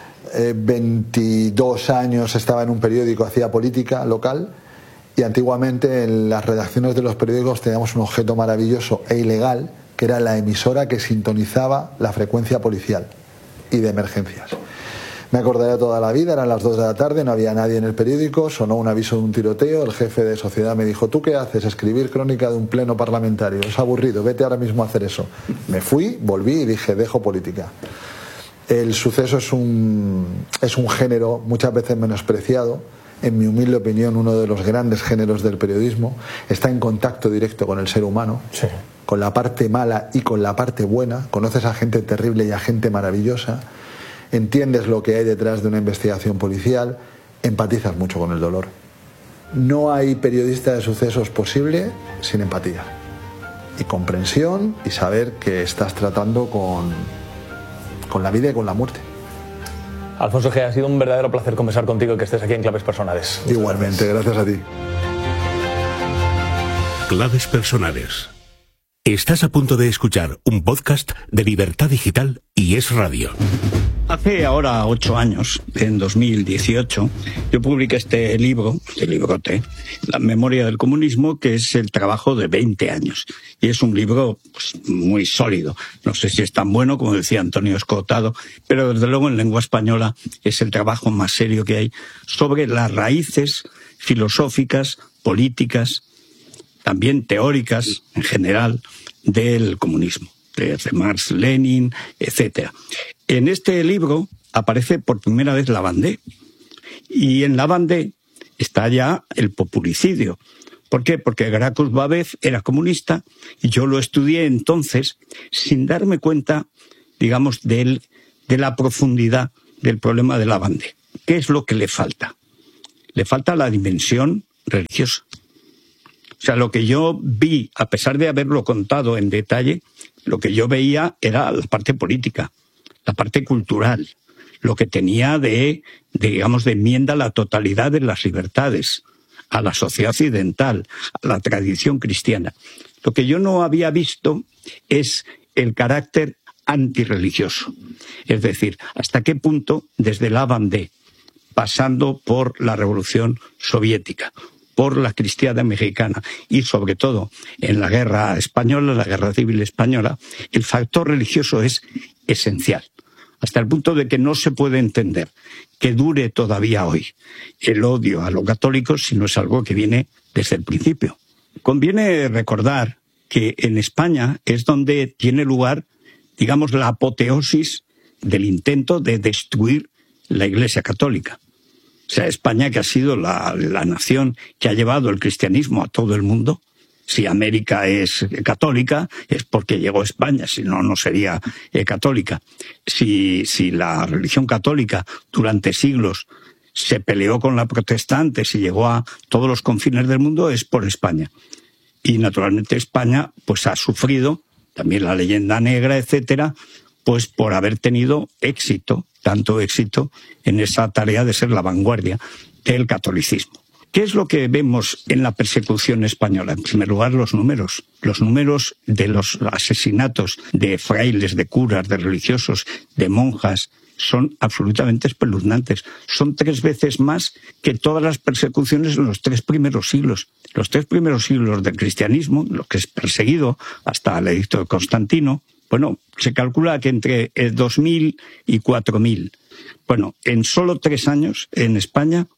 22 años, estaba en un periódico, hacía política local. Y antiguamente en las redacciones de los periódicos teníamos un objeto maravilloso e ilegal, que era la emisora que sintonizaba la frecuencia policial y de emergencias. Me acordaré toda la vida, eran las 2 de la tarde, no había nadie en el periódico, sonó un aviso de un tiroteo, el jefe de sociedad me dijo: ¿tú qué haces? Escribir crónica de un pleno parlamentario, es aburrido, vete ahora mismo a hacer eso. Me fui, volví y dije: dejo política. El suceso es un género muchas veces menospreciado. En mi humilde opinión, uno de los grandes géneros del periodismo. Está en contacto directo con el ser humano, sí, con la parte mala y con la parte buena. Conoces a gente terrible y a gente maravillosa, entiendes lo que hay detrás de una investigación policial, empatizas mucho con el dolor. No hay periodista de sucesos posible sin empatía y comprensión y saber que estás tratando con la vida y con la muerte. Alfonso G., ha sido un verdadero placer conversar contigo y que estés aquí en Claves Personales. Igualmente, gracias a ti. Claves Personales. Estás a punto de escuchar un podcast de Libertad Digital y Es Radio. Hace ahora 8 años, en 2018, yo publiqué este librote, La memoria del comunismo, que es el trabajo de 20 años. Y es un libro pues, muy sólido. No sé si es tan bueno como decía Antonio Escotado, pero desde luego en lengua española es el trabajo más serio que hay sobre las raíces filosóficas, políticas, también teóricas en general, del comunismo, desde Marx, Lenin, etcétera. En este libro aparece por primera vez la Vendée, y en la Vendée está ya el populicidio, ¿Por qué? Porque Gracchus Babev era comunista y yo lo estudié entonces sin darme cuenta, digamos, de la profundidad del problema de Lavandé. ¿Qué es lo que le falta? Le falta la dimensión religiosa. O sea, lo que yo vi, a pesar de haberlo contado en detalle, lo que yo veía era la parte política, la parte cultural, lo que tenía de enmienda a la totalidad de las libertades, a la sociedad occidental, a la tradición cristiana. Lo que yo no había visto es el carácter antirreligioso. Es decir, hasta qué punto, desde Lavandé, pasando por la Revolución Soviética, por la cristiada mexicana y sobre todo en la guerra española, la guerra civil española, el factor religioso es esencial. Hasta el punto de que no se puede entender que dure todavía hoy el odio a los católicos si no es algo que viene desde el principio. Conviene recordar que en España es donde tiene lugar, digamos, la apoteosis del intento de destruir la Iglesia Católica. O sea, España, que ha sido la nación que ha llevado el cristianismo a todo el mundo. Si América es católica, es porque llegó a España, si no, no sería católica. Si la religión católica durante siglos se peleó con la protestante, si llegó a todos los confines del mundo, es por España. Y naturalmente España pues ha sufrido, también la leyenda negra, etcétera, pues por haber tenido éxito, tanto éxito en esa tarea de ser la vanguardia del catolicismo. ¿Qué es lo que vemos en la persecución española? En primer lugar, los números. Los números de los asesinatos de frailes, de curas, de religiosos, de monjas, son absolutamente espeluznantes. Son 3 veces más que todas las persecuciones en los 3 primeros siglos. Los 3 primeros siglos del cristianismo, lo que es perseguido hasta el edicto de Constantino, bueno, se calcula que entre 2.000 y 4.000. Bueno, en solo 3 años, en España,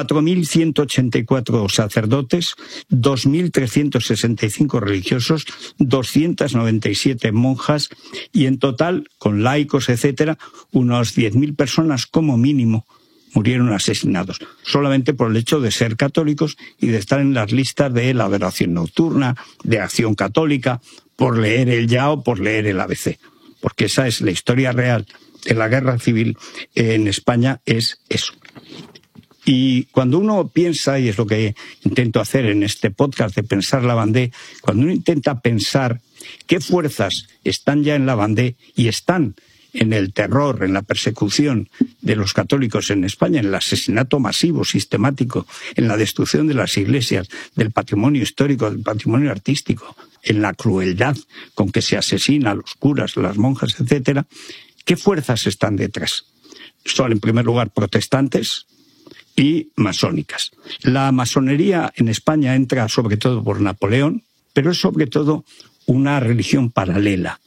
4.184 sacerdotes, 2.365 religiosos, 297 monjas y en total, con laicos, etcétera, unos 10.000 personas como mínimo murieron asesinados, solamente por el hecho de ser católicos y de estar en las listas de la adoración nocturna, de Acción Católica, por leer el Ya o por leer el ABC. Porque esa es la historia real de la guerra civil en España, es eso. Y cuando uno piensa, y es lo que intento hacer en este podcast de Pensar Lavandé, cuando uno intenta pensar qué fuerzas están ya en Lavandé y están en el terror, en la persecución de los católicos en España, en el asesinato masivo, sistemático, en la destrucción de las iglesias, del patrimonio histórico, del patrimonio artístico, en la crueldad con que se asesina a los curas, a las monjas, etcétera, ¿qué fuerzas están detrás? Son, en primer lugar, protestantes y masónicas. La masonería en España entra sobre todo por Napoleón, pero es sobre todo una religión paralela.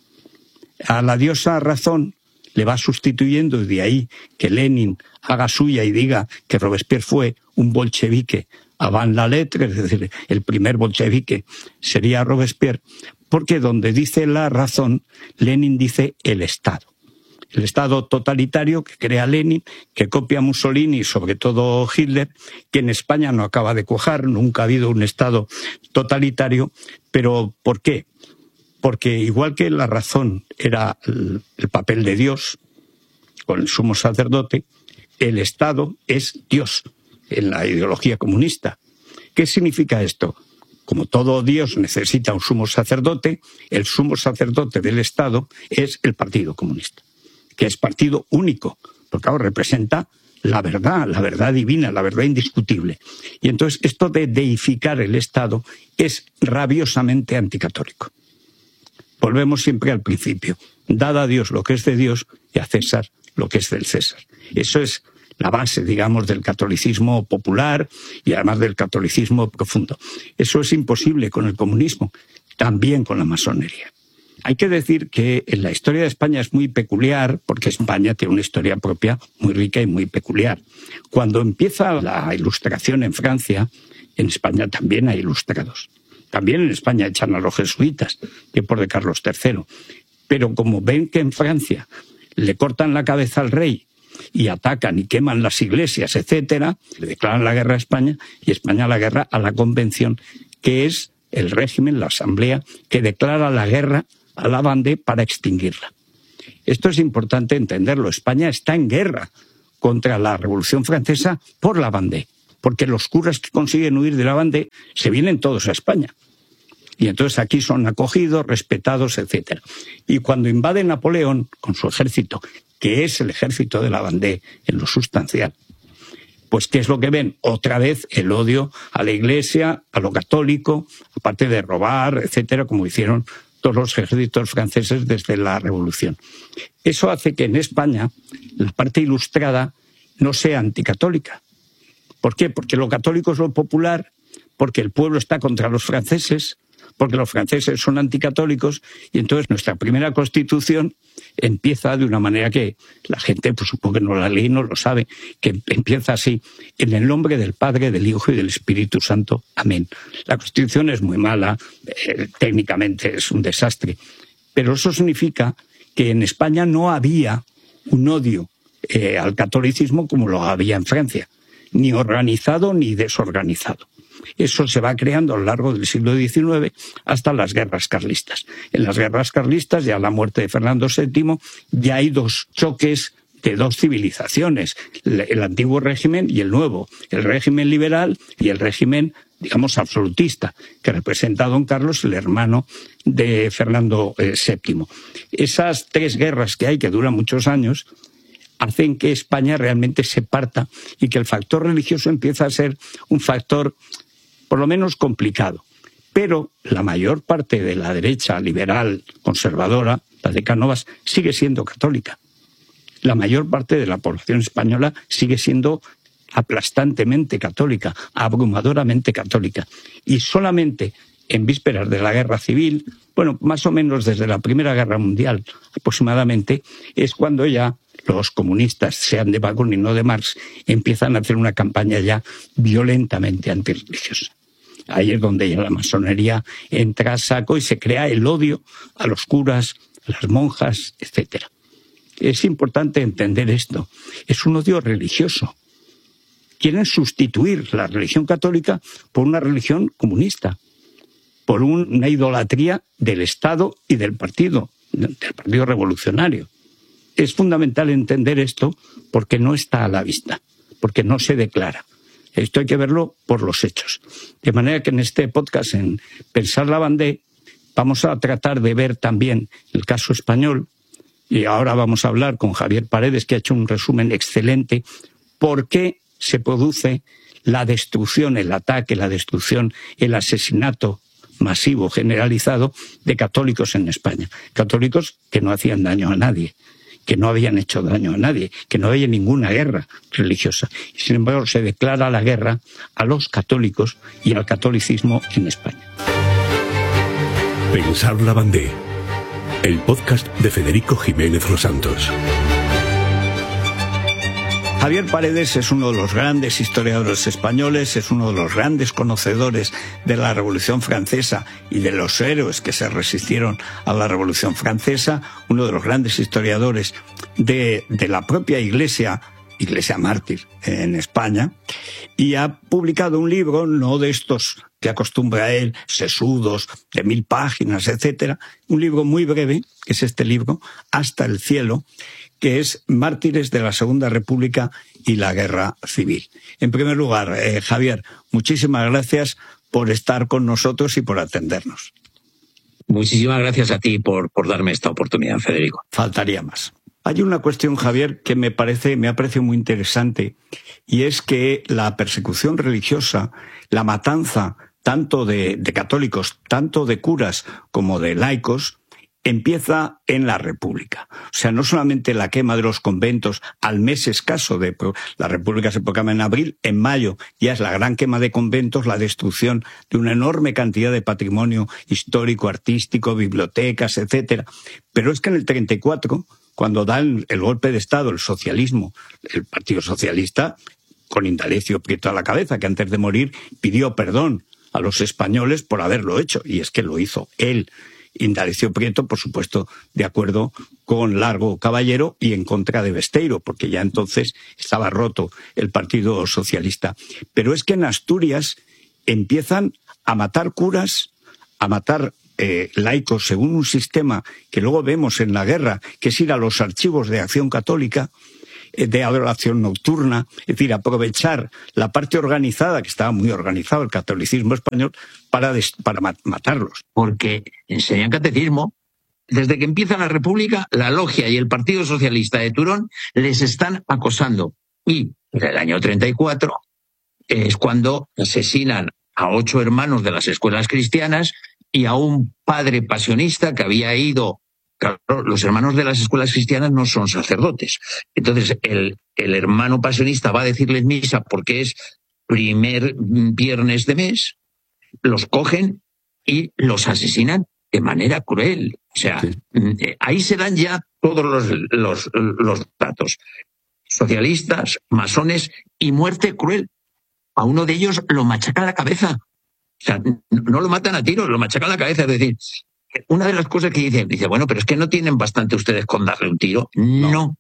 A la diosa razón le va sustituyendo, y de ahí que Lenin haga suya y diga que Robespierre fue un bolchevique avant la lettre, es decir, el primer bolchevique sería Robespierre, porque donde dice la razón, Lenin dice el Estado. El Estado totalitario que crea Lenin, que copia Mussolini y sobre todo Hitler, que en España no acaba de cuajar, nunca ha habido un Estado totalitario. ¿Pero por qué? Porque igual que la razón era el papel de Dios, con el sumo sacerdote, el Estado es Dios en la ideología comunista. ¿Qué significa esto? Como todo Dios necesita un sumo sacerdote, el sumo sacerdote del Estado es el Partido Comunista, que es partido único, porque ahora representa la verdad divina, la verdad indiscutible. Y entonces esto de deificar el Estado es rabiosamente anticatólico. Volvemos siempre al principio. Dad a Dios lo que es de Dios y a César lo que es del César. Eso es la base, digamos, del catolicismo popular y además del catolicismo profundo. Eso es imposible con el comunismo, también con la masonería. Hay que decir que en la historia de España es muy peculiar, porque España tiene una historia propia muy rica y muy peculiar. Cuando empieza la Ilustración en Francia, en España también hay ilustrados. También en España echan a los jesuitas, tiempos de Carlos III. Pero como ven que en Francia le cortan la cabeza al rey y atacan y queman las iglesias, etcétera, le declaran la guerra a España y España la guerra a la Convención, que es el régimen, la asamblea, que declara la guerra a la Vendée para extinguirla. Esto es importante entenderlo. España está en guerra contra la Revolución Francesa por la Vendée, porque los curas que consiguen huir de la Vendée se vienen todos a España. Y entonces aquí son acogidos, respetados, etc. Y cuando invade Napoleón con su ejército, que es el ejército de la Vendée en lo sustancial, pues ¿qué es lo que ven? Otra vez el odio a la Iglesia, a lo católico, aparte de robar, etcétera, como hicieron todos los ejércitos franceses desde la Revolución. Eso hace que en España la parte ilustrada no sea anticatólica. ¿Por qué? Porque lo católico es lo popular, porque el pueblo está contra los franceses, porque los franceses son anticatólicos, y entonces nuestra primera Constitución empieza de una manera que la gente, pues supongo que no la lee, no lo sabe, que empieza así: en el nombre del Padre, del Hijo y del Espíritu Santo. Amén. La Constitución es muy mala, técnicamente es un desastre, pero eso significa que en España no había un odio al catolicismo como lo había en Francia, ni organizado ni desorganizado. Eso se va creando a lo largo del siglo XIX hasta las guerras carlistas. En las guerras carlistas, ya a la muerte de Fernando VII, ya hay dos choques de dos civilizaciones, el antiguo régimen y el nuevo, el régimen liberal y el régimen, digamos, absolutista, que representa a don Carlos, el hermano de Fernando VII. Esas tres guerras que hay, que duran muchos años, hacen que España realmente se parta y que el factor religioso empieza a ser un factor por lo menos complicado. Pero la mayor parte de la derecha liberal conservadora, la de Cánovas, sigue siendo católica. La mayor parte de la población española sigue siendo aplastantemente católica, abrumadoramente católica. Y solamente en vísperas de la Guerra Civil, bueno, más o menos desde la Primera Guerra Mundial aproximadamente, es cuando ya los comunistas, sean de Bakunin o de Marx, empiezan a hacer una campaña ya violentamente antirreligiosa. Ahí es donde ya la masonería entra a saco y se crea el odio a los curas, a las monjas, etc. Es importante entender esto. Es un odio religioso. Quieren sustituir la religión católica por una religión comunista, por una idolatría del Estado y del Partido Revolucionario. Es fundamental entender esto porque no está a la vista, porque no se declara. Esto hay que verlo por los hechos. De manera que en este podcast, en Pensar la Vendée, vamos a tratar de ver también el caso español, y ahora vamos a hablar con Javier Paredes, que ha hecho un resumen excelente, por qué se produce la destrucción, el ataque, la destrucción, el asesinato masivo, generalizado, de católicos en España. Católicos que no hacían daño a nadie, que no habían hecho daño a nadie, que no había ninguna guerra religiosa. Y sin embargo se declara la guerra a los católicos y al catolicismo en España. Pensar la Vendée, el podcast de Federico Jiménez Los Santos. Javier Paredes es uno de los grandes historiadores españoles, es uno de los grandes conocedores de la Revolución Francesa y de los héroes que se resistieron a la Revolución Francesa, uno de los grandes historiadores de la propia Iglesia mártir en España, y ha publicado un libro, no de estos que acostumbra él, sesudos, de 1000 páginas, etcétera, un libro muy breve, que es este libro, Hasta el cielo, que es Mártires de la Segunda República y la Guerra Civil. En primer lugar, Javier, muchísimas gracias por estar con nosotros y por atendernos. Muchísimas gracias a ti por darme esta oportunidad, Federico. Faltaría más. Hay una cuestión, Javier, que me ha parecido muy interesante, y es que la persecución religiosa, la matanza tanto de católicos, tanto de curas como de laicos, empieza en la República. O sea, no solamente la quema de los conventos al mes escaso de la República se proclama en abril, en mayo ya es la gran quema de conventos, la destrucción de una enorme cantidad de patrimonio histórico, artístico, bibliotecas, etcétera. Pero es que en el 34, cuando dan el golpe de Estado, el socialismo, el Partido Socialista, con Indalecio Prieto a la cabeza, que antes de morir pidió perdón a los españoles por haberlo hecho, y es que lo hizo él. Indalecio Prieto, por supuesto, de acuerdo con Largo Caballero y en contra de Besteiro, porque ya entonces estaba roto el Partido Socialista. Pero es que en Asturias empiezan a matar curas, a matar laicos según un sistema que luego vemos en la guerra, que es ir a los archivos de Acción Católica, de adoración nocturna, es decir, aprovechar la parte organizada, que estaba muy organizado el catolicismo español, para matarlos. Porque enseñan catecismo. Desde que empieza la República, la Logia y el Partido Socialista de Turón les están acosando. Y en el año 34 es cuando asesinan a 8 hermanos de las escuelas cristianas y a un padre pasionista que había ido. Claro, los hermanos de las escuelas cristianas no son sacerdotes. Entonces, el hermano pasionista va a decirles misa porque es primer viernes de mes, los cogen y los asesinan de manera cruel. O sea, sí. Ahí se dan ya todos los datos. Socialistas, masones y muerte cruel. A uno de ellos lo machacan la cabeza. O sea, no lo matan a tiros, lo machacan la cabeza. Es decir, una de las cosas que dice, bueno, pero es que no tienen bastante ustedes con darle un tiro. No.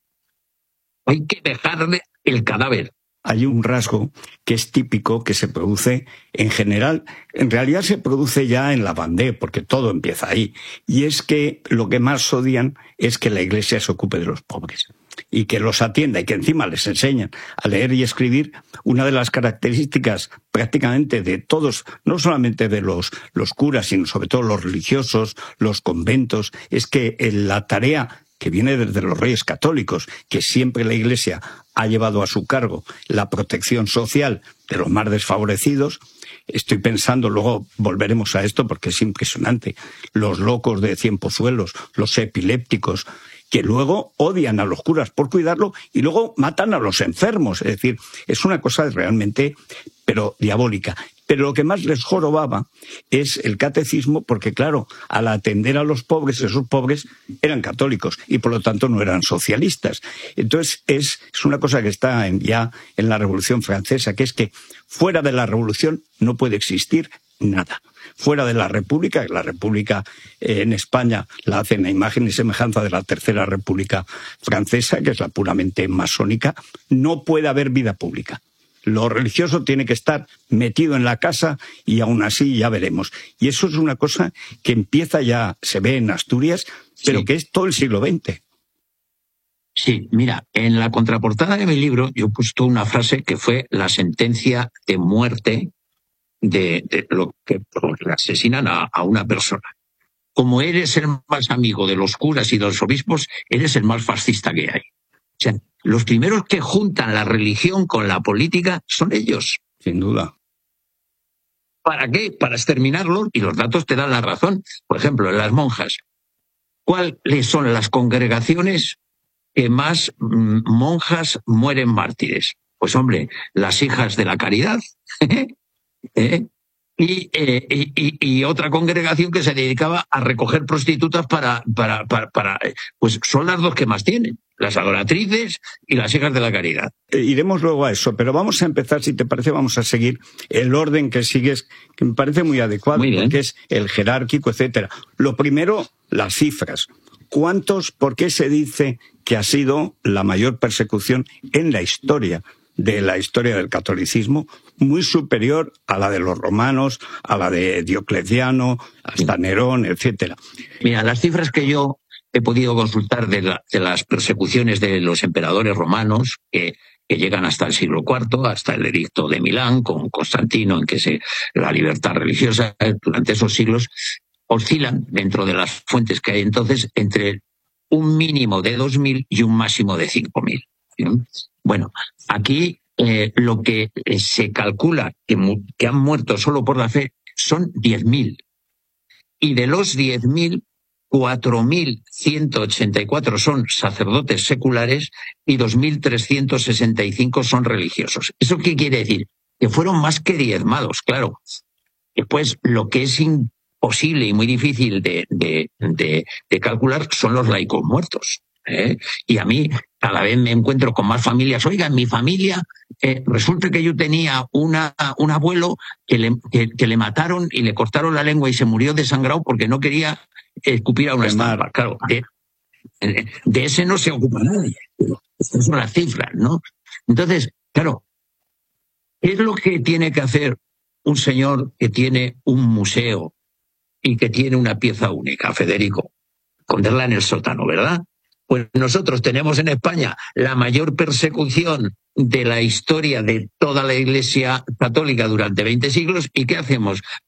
Hay que dejarle el cadáver. Hay un rasgo que es típico, que se produce en general, en realidad se produce ya en la Vendée, porque todo empieza ahí, y es que lo que más odian es que la Iglesia se ocupe de los pobres y que los atienda y que encima les enseñan a leer y escribir. Una de las características prácticamente de todos, no solamente de los curas, sino sobre todo los religiosos, los conventos, es que la tarea que viene desde los reyes católicos, que siempre la Iglesia ha llevado a su cargo la protección social de los más desfavorecidos. Estoy pensando, luego volveremos a esto porque es impresionante, los locos de Cienpozuelos, los epilépticos, que luego odian a los curas por cuidarlo y luego matan a los enfermos. Es decir, es una cosa realmente, pero diabólica. Pero lo que más les jorobaba es el catecismo, porque claro, al atender a los pobres, esos pobres eran católicos y por lo tanto no eran socialistas. Entonces es una cosa que está ya en la Revolución Francesa, que es que fuera de la Revolución no puede existir nada. Fuera de la República en España la hacen a imagen y semejanza de la Tercera República Francesa, que es la puramente masónica, no puede haber vida pública. Lo religioso tiene que estar metido en la casa y aún así ya veremos. Y eso es una cosa que empieza ya, se ve en Asturias, pero sí, que es todo el siglo XX. Sí, mira, en la contraportada de mi libro yo he puesto una frase que fue la sentencia de muerte de lo que asesinan a una persona. Como eres el más amigo de los curas y de los obispos, eres el más fascista que hay. O sea, los primeros que juntan la religión con la política son ellos. Sin duda. ¿Para qué? Para exterminarlos, y los datos te dan la razón. Por ejemplo, en las monjas, ¿cuáles son las congregaciones que más monjas mueren mártires? Pues hombre, las hijas de la caridad, y otra congregación que se dedicaba a recoger prostitutas pues son las dos que más tienen, las adoratrices y las hijas de la caridad. Iremos luego a eso, pero vamos a empezar, si te parece, vamos a seguir el orden que sigues, que me parece muy adecuado, porque es el jerárquico, etcétera. Lo primero, las cifras. ¿Cuántos, por qué se dice que ha sido la mayor persecución en la historia del catolicismo, muy superior a la de los romanos, a la de Diocleciano, hasta Nerón, etcétera? Mira, las cifras que yo he podido consultar de las persecuciones de los emperadores romanos, que llegan hasta el siglo IV, hasta el edicto de Milán, con Constantino, en que la libertad religiosa durante esos siglos, oscilan dentro de las fuentes que hay entonces entre un mínimo de 2.000 y un máximo de 5.000. Bueno, aquí lo que se calcula que han muerto solo por la fe son 10.000. Y de los 10.000, 4.184 son sacerdotes seculares y 2.365 son religiosos. ¿Eso qué quiere decir? Que fueron más que diezmados, claro. Después, lo que es imposible y muy difícil de calcular son los laicos muertos. Y a mí cada vez me encuentro con más familias. Oiga, en mi familia resulta que yo tenía un abuelo que le mataron y le cortaron la lengua y se murió desangrado porque no quería escupir a una estampa. Claro, de ese no se ocupa nadie. Estas son las cifras, ¿no? Entonces, claro, ¿qué es lo que tiene que hacer un señor que tiene un museo y que tiene una pieza única, Federico, esconderla en el sótano, ¿verdad? Pues nosotros tenemos en España la mayor persecución de la historia de toda la Iglesia católica durante 20 siglos, ¿y qué hacemos?